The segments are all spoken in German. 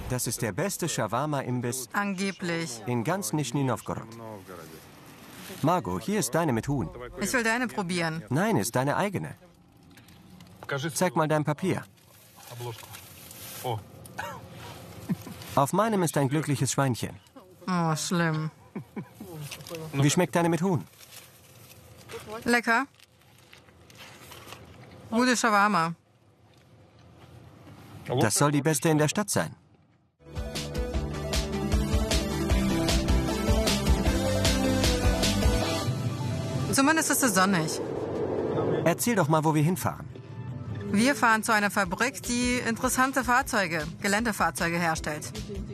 Das ist der beste Shawarma-Imbiss Angeblich. in ganz Nischni Novgorod. Margot, hier ist deine mit Huhn. Ich will deine probieren. Nein, ist deine eigene. Zeig mal dein Papier. Auf meinem ist ein glückliches Schweinchen. Oh, schlimm. Wie schmeckt deine mit Huhn? Lecker. Gute Shawarma. Das soll die beste in der Stadt sein. Zumindest ist es sonnig. Erzähl doch mal, wo wir hinfahren. Wir fahren zu einer Fabrik, die interessante Fahrzeuge, Geländefahrzeuge herstellt.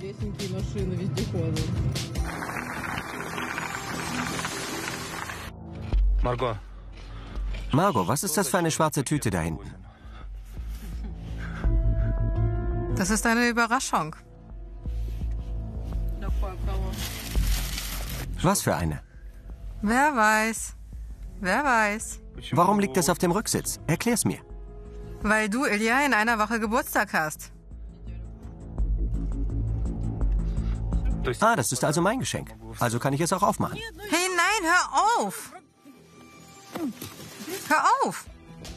Margot, was ist das für eine schwarze Tüte da hinten? Das ist eine Überraschung. Was für eine? Wer weiß. Wer weiß. Warum liegt das auf dem Rücksitz? Erklär's mir. Weil du, Ilja, in einer Woche Geburtstag hast. Ah, das ist also mein Geschenk. Also kann ich es auch aufmachen. Hey, nein, hör auf! Hör auf!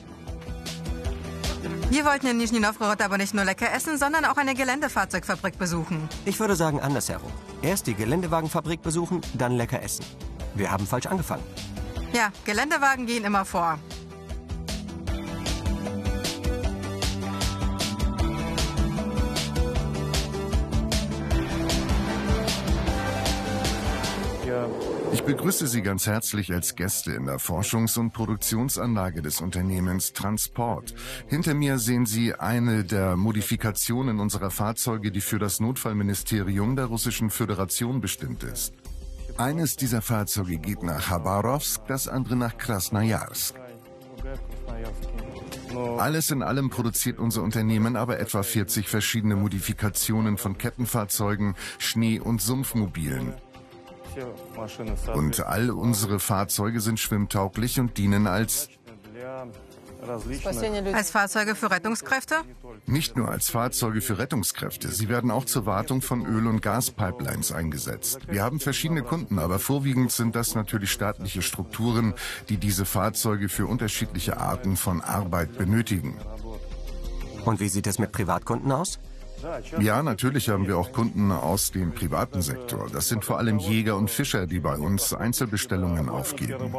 Wir wollten in Nischni Novgorod aber nicht nur lecker essen, sondern auch eine Geländefahrzeugfabrik besuchen. Ich würde sagen andersherum. Erst die Geländewagenfabrik besuchen, dann lecker essen. Wir haben falsch angefangen. Ja, Geländewagen gehen immer vor. Ich begrüße Sie ganz herzlich als Gäste in der Forschungs- und Produktionsanlage des Unternehmens Transport. Hinter mir sehen Sie eine der Modifikationen unserer Fahrzeuge, die für das Notfallministerium der Russischen Föderation bestimmt ist. Eines dieser Fahrzeuge geht nach Chabarovsk, das andere nach Krasnojarsk. Alles in allem produziert unser Unternehmen aber etwa 40 verschiedene Modifikationen von Kettenfahrzeugen, Schnee- und Sumpfmobilen. Und all unsere Fahrzeuge sind schwimmtauglich und dienen als Fahrzeuge für Rettungskräfte? nicht nur als Fahrzeuge für Rettungskräfte, sie werden auch zur Wartung von Öl- und Gaspipelines eingesetzt. Wir haben verschiedene Kunden, aber vorwiegend sind das natürlich staatliche Strukturen, die diese Fahrzeuge für unterschiedliche Arten von Arbeit benötigen. Und wie sieht es mit Privatkunden aus? Ja, natürlich haben wir auch Kunden aus dem privaten Sektor. Das sind vor allem Jäger und Fischer, die bei uns Einzelbestellungen aufgeben.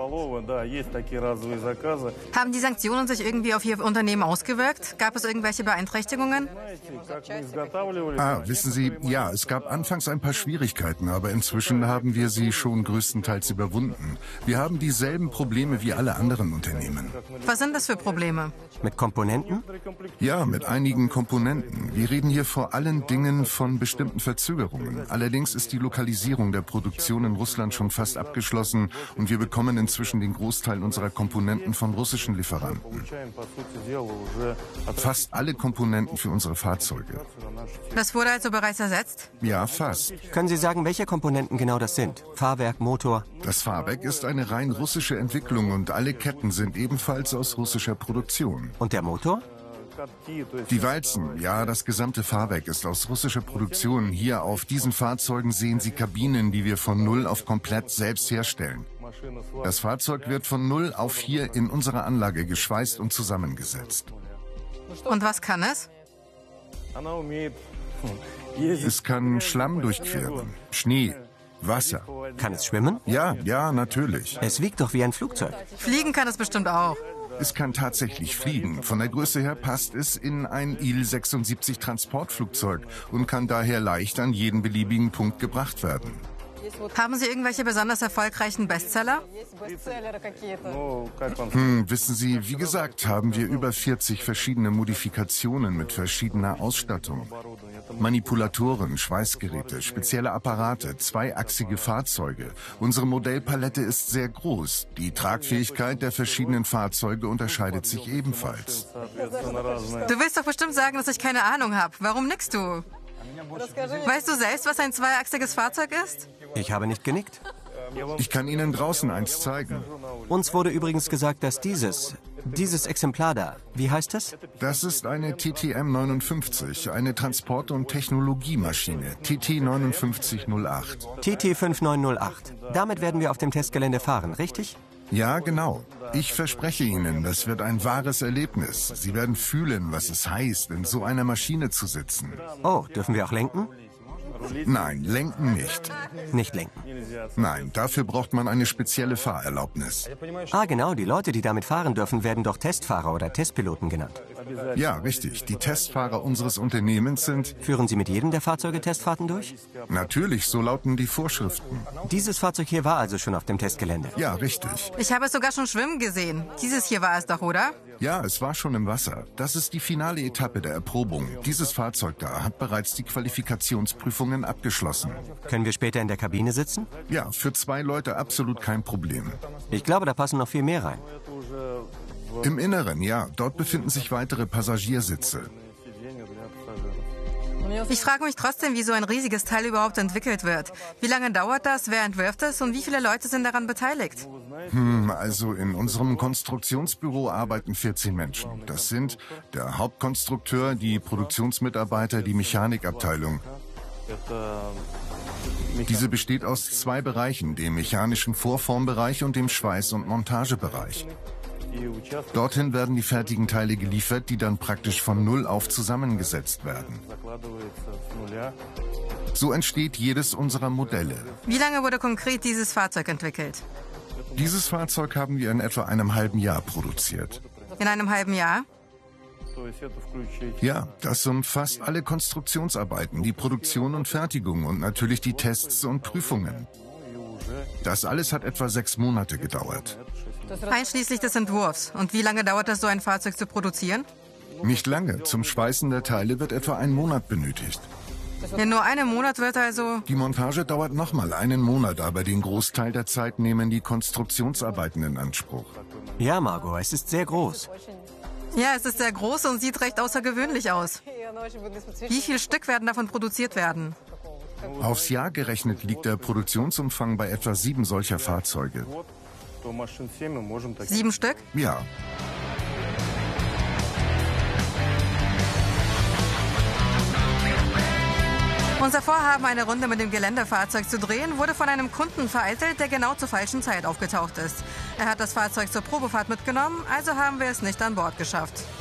Haben die Sanktionen sich irgendwie auf Ihr Unternehmen ausgewirkt? Gab es irgendwelche Beeinträchtigungen? Wissen Sie, ja, es gab anfangs ein paar Schwierigkeiten, aber inzwischen haben wir sie schon größtenteils überwunden. Wir haben dieselben Probleme wie alle anderen Unternehmen. Was sind das für Probleme? Mit Komponenten? Ja, mit einigen Komponenten. Wir reden hier vor allen Dingen von bestimmten Verzögerungen. Allerdings ist die Lokalisierung der Produktion in Russland schon fast abgeschlossen und wir bekommen inzwischen den Großteil unserer Komponenten von russischen Lieferanten. Fast alle Komponenten für unsere Fahrzeuge. Das wurde also bereits ersetzt? Ja, fast. Können Sie sagen, welche Komponenten genau das sind? Fahrwerk, Motor? Das Fahrwerk ist eine rein russische Entwicklung und alle Ketten sind ebenfalls aus russischer Produktion. Und der Motor? Die Walzen, ja, das gesamte Fahrwerk ist aus russischer Produktion. Hier auf diesen Fahrzeugen sehen Sie Kabinen, die wir von null auf komplett selbst herstellen. Das Fahrzeug wird von null auf hier in unserer Anlage geschweißt und zusammengesetzt. Und was kann es? Es kann Schlamm durchqueren, Schnee, Wasser. Kann es schwimmen? Ja, natürlich. Es wiegt doch wie ein Flugzeug. Fliegen kann es bestimmt auch. Es kann tatsächlich fliegen. Von der Größe her passt es in ein Il-76 Transportflugzeug und kann daher leicht an jeden beliebigen Punkt gebracht werden. Haben Sie irgendwelche besonders erfolgreichen Bestseller? Wissen Sie, wie gesagt, haben wir über 40 verschiedene Modifikationen mit verschiedener Ausstattung. Manipulatoren, Schweißgeräte, spezielle Apparate, zweiachsige Fahrzeuge. Unsere Modellpalette ist sehr groß. Die Tragfähigkeit der verschiedenen Fahrzeuge unterscheidet sich ebenfalls. Du willst doch bestimmt sagen, dass ich keine Ahnung habe. Warum nickst du? Weißt du selbst, was ein zweiachsiges Fahrzeug ist? Ich habe nicht genickt. Ich kann Ihnen draußen eins zeigen. Uns wurde übrigens gesagt, dass Dieses Exemplar da, wie heißt es? Das ist eine TTM 59, eine Transport- und Technologiemaschine, TT 5908. TT 5908. Damit werden wir auf dem Testgelände fahren, richtig? Ja, genau. Ich verspreche Ihnen, das wird ein wahres Erlebnis. Sie werden fühlen, was es heißt, in so einer Maschine zu sitzen. Oh, dürfen wir auch lenken? Nein, lenken nicht. Nicht lenken. Nein, dafür braucht man eine spezielle Fahrerlaubnis. Ah, genau, die Leute, die damit fahren dürfen, werden doch Testfahrer oder Testpiloten genannt. Ja, richtig. Die Testfahrer unseres Unternehmens sind... Führen Sie mit jedem der Fahrzeuge Testfahrten durch? Natürlich, so lauten die Vorschriften. Dieses Fahrzeug hier war also schon auf dem Testgelände. Ja, richtig. Ich habe es sogar schon schwimmen gesehen. Dieses hier war es doch, oder? Ja, es war schon im Wasser. Das ist die finale Etappe der Erprobung. Dieses Fahrzeug da hat bereits die Qualifikationsprüfungen abgeschlossen. Können wir später in der Kabine sitzen? Ja, für 2 Leute absolut kein Problem. Ich glaube, da passen noch viel mehr rein. Im Inneren, ja. Dort befinden sich weitere Passagiersitze. Ich frage mich trotzdem, wie so ein riesiges Teil überhaupt entwickelt wird. Wie lange dauert das, wer entwirft es und wie viele Leute sind daran beteiligt? Also in unserem Konstruktionsbüro arbeiten 14 Menschen. Das sind der Hauptkonstrukteur, die Produktionsmitarbeiter, die Mechanikabteilung. Diese besteht aus 2 Bereichen, dem mechanischen Vorformbereich und dem Schweiß- und Montagebereich. Dorthin werden die fertigen Teile geliefert, die dann praktisch von Null auf zusammengesetzt werden. So entsteht jedes unserer Modelle. Wie lange wurde konkret dieses Fahrzeug entwickelt? Dieses Fahrzeug haben wir in etwa einem halben Jahr produziert. In einem halben Jahr? Ja, das umfasst alle Konstruktionsarbeiten, die Produktion und Fertigung und natürlich die Tests und Prüfungen. Das alles hat etwa 6 Monate gedauert. Einschließlich des Entwurfs. Und wie lange dauert es, so ein Fahrzeug zu produzieren? Nicht lange. Zum Schweißen der Teile wird etwa 1 Monat benötigt. In nur einem Monat wird also... Die Montage dauert nochmal 1 Monat, aber den Großteil der Zeit nehmen die Konstruktionsarbeiten in Anspruch. Ja, Margot, es ist sehr groß. Ja, es ist sehr groß und sieht recht außergewöhnlich aus. Wie viel Stück werden davon produziert werden? Aufs Jahr gerechnet liegt der Produktionsumfang bei etwa 7 solcher Fahrzeuge. 7 Stück? Ja. Unser Vorhaben, eine Runde mit dem Geländefahrzeug zu drehen, wurde von einem Kunden vereitelt, der genau zur falschen Zeit aufgetaucht ist. Er hat das Fahrzeug zur Probefahrt mitgenommen, also haben wir es nicht an Bord geschafft.